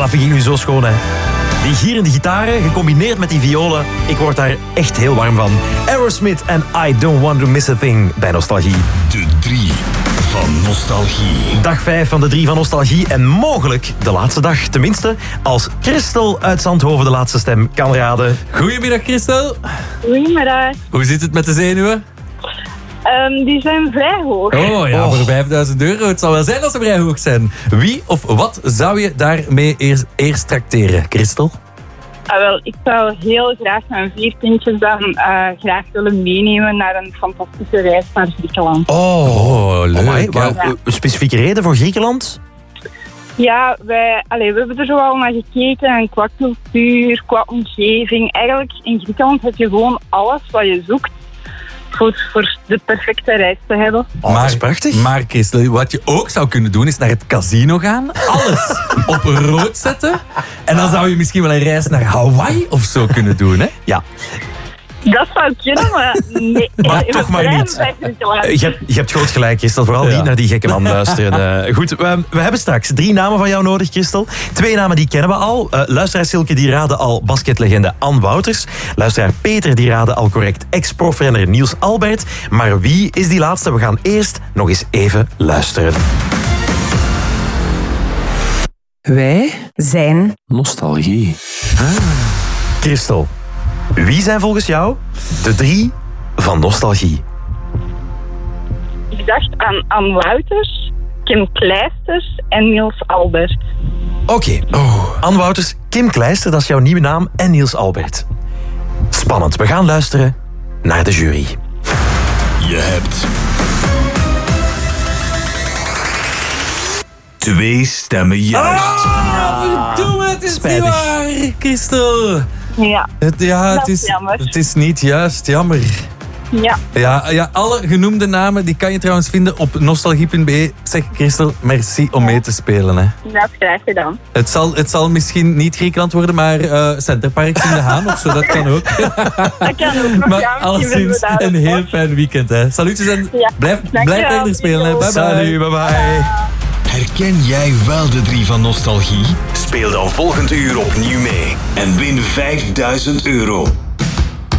dat vind ik nu zo schoon, hè. Die gierende gitaren, gecombineerd met die violen, ik word daar echt heel warm van. Aerosmith en I Don't Want To Miss A Thing bij Nostalgie. De 3 van Nostalgie. Dag 5 van de 3 van Nostalgie en mogelijk de laatste dag. Tenminste, als Christel uit Zandhoven de laatste stem kan raden. Goedemiddag, Christel. Goedemiddag. Hoe zit het met de zenuwen? Die zijn vrij hoog. Oh ja, voor €5.000. Het zal wel zijn dat ze vrij hoog zijn. Wie of wat zou je daarmee eerst trakteren, Christel? Wel, ik zou heel graag mijn 4 kindjes dan graag willen meenemen naar een fantastische reis naar Griekenland. Oh, leuk. Amai, ja. een specifieke reden voor Griekenland? Ja, we hebben er zo al naar gekeken en qua cultuur, qua omgeving. Eigenlijk in Griekenland heb je gewoon alles wat je zoekt voor de perfecte reis te hebben. Oh, dat is prachtig. Maar Christel, wat je ook zou kunnen doen is naar het casino gaan, alles op rood zetten en dan zou je misschien wel een reis naar Hawaii of zo kunnen doen, hè? Ja. Dat zou kunnen, maar nee. Maar in toch het maar terrein niet. bij Griekenland. Je hebt groot gelijk, Christel. Vooral niet naar die gekke man luisteren. Goed, we hebben straks 3 namen van jou nodig, Christel. 2 namen die kennen we al. Luisteraar Silke die raadde al basketlegende Ann Wouters. Luisteraar Peter die raadde al correct ex-profrenner Niels Albert. Maar wie is die laatste? We gaan eerst nog eens even luisteren. Wij zijn Nostalgie. Christel, wie zijn volgens jou de 3 van Nostalgie? Ik dacht aan Ann Wouters, Kim Kleisters en Niels Albert. Oké. Ann Wouters, Kim Kleister, dat is jouw nieuwe naam, en Niels Albert. Spannend. We gaan luisteren naar de jury. Je hebt 2 stemmen juist. Verdomme, het is Spijtig. niet waar, Christel. Ja, Het dat is, is jammer. het is niet juist, jammer. Ja. Ja, alle genoemde namen die kan je trouwens vinden op nostalgie.be. Zeg Christel, merci om mee te spelen. Hè. Dat is graag gedaan. Het zal misschien niet Griekenland worden, maar Centerparks in de Haan of zo, dat kan ook. Dat kan ook nog. Maar Ja, misschien alleszins vinden we daar een nog. heel fijn weekend. Hè. Salutjes en Ja. blijf Dankjewel. verder spelen. Hè. Bye bye. Salut, bye bye. Herken jij wel de 3 van Nostalgie? Speel dan volgend uur opnieuw mee en win €5.000.